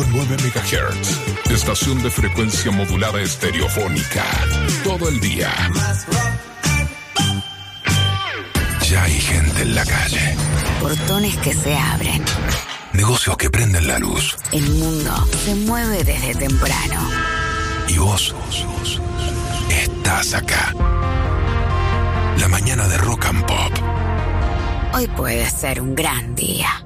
9 MHz. Estación de frecuencia modulada estereofónica. Todo el día. Ya hay gente en la calle. Portones que se abren. Negocios que prenden la luz. El mundo se mueve desde temprano. Y vos estás acá. La mañana de Rock and Pop. Hoy puede ser un gran día.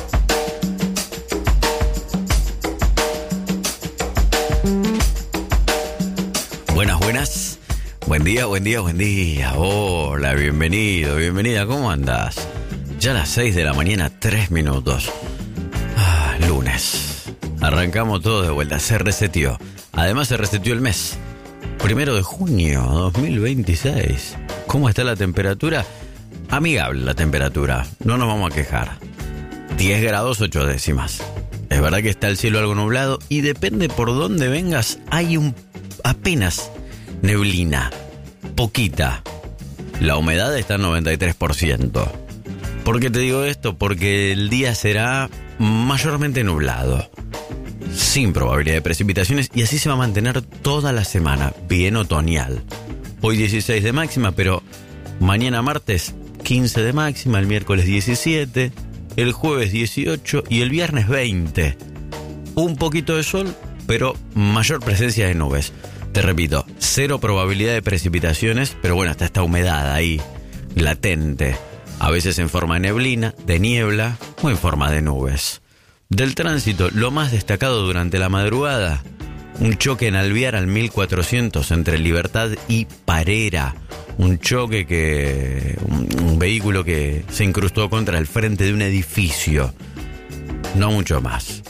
Buenas. Buen día. Hola, bienvenida. ¿Cómo andás? Ya a las 6 de la mañana, 3 minutos. Lunes. Arrancamos todo de vuelta. Se reseteó. Además se reseteó el mes. 1 de junio 2026. ¿Cómo está la temperatura? Amigable la temperatura. No nos vamos a quejar. 10 grados 8 décimas. Es verdad que está el cielo algo nublado y depende por dónde vengas, hay apenas neblina. Poquita. La humedad está al 93%. ¿Por qué te digo esto? Porque el día será mayormente nublado, sin probabilidad de precipitaciones, y así se va a mantener toda la semana, bien otoñal. Hoy 16 de máxima, pero mañana martes 15 de máxima, el miércoles 17, el jueves 18 y el viernes 20. Un poquito de sol, pero mayor presencia de nubes. Te repito, 0 probabilidad de precipitaciones, pero bueno, está esta humedad ahí, latente. A veces en forma de neblina, de niebla o en forma de nubes. Del tránsito, lo más destacado durante la madrugada, un choque en Alvear al 1400 entre Libertad y Parera. Un choque un vehículo que se incrustó contra el frente de un edificio. No mucho más.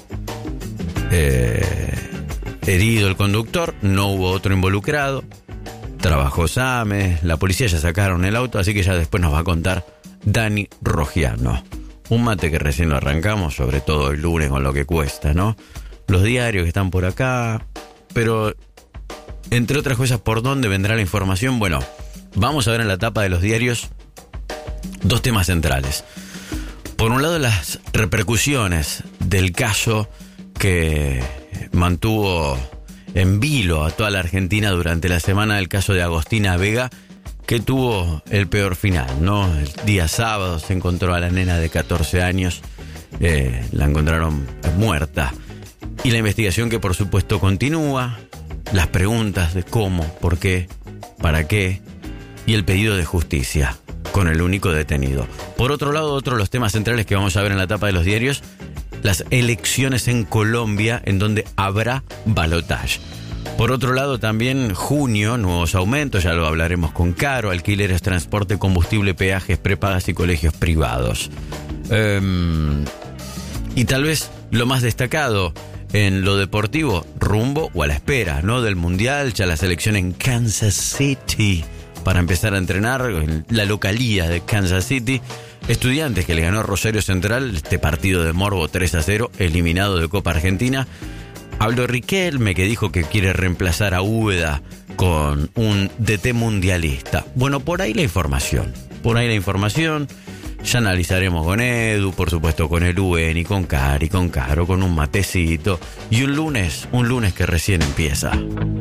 Herido el conductor, no hubo otro involucrado. Trabajó SAME, la policía ya sacaron el auto, así que ya después nos va a contar Dani Rogiano. Un mate que recién lo arrancamos, sobre todo el lunes con lo que cuesta, ¿no? Los diarios que están por acá, pero entre otras cosas, ¿por dónde vendrá la información? Bueno, vamos a ver en la tapa de los diarios 2 temas centrales. Por un lado, las repercusiones del caso que mantuvo en vilo a toda la Argentina durante la semana, el caso de Agostina Vega, que tuvo el peor final, ¿no? El día sábado se encontró a la nena de 14 años, la encontraron muerta. Y la investigación que por supuesto continúa, las preguntas de cómo, por qué, para qué, y el pedido de justicia con el único detenido. Por otro lado, otro de los temas centrales que vamos a ver en la tapa de los diarios, las elecciones en Colombia, en donde habrá balotaje. Por otro lado, también junio, nuevos aumentos, ya lo hablaremos con Caro, alquileres, transporte, combustible, peajes, prepagas y colegios privados. Y tal vez lo más destacado en lo deportivo, rumbo o a la espera, ¿no? Del Mundial, ya la selección en Kansas City para empezar a entrenar en la localía de Kansas City. Estudiantes que le ganó a Rosario Central este partido de morbo 3-0, eliminado de Copa Argentina. Habló Riquelme, que dijo que quiere reemplazar a Úbeda con un DT mundialista. Bueno, por ahí la información. Ya analizaremos con Edu, por supuesto con el UN, con Cari, con Caro, con un matecito. Y un lunes que recién empieza.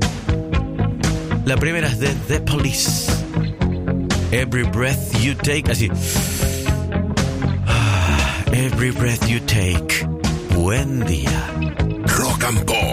La primera es de The Police. Every breath you take, así. Every breath you take. Buen día. Rock and Pop.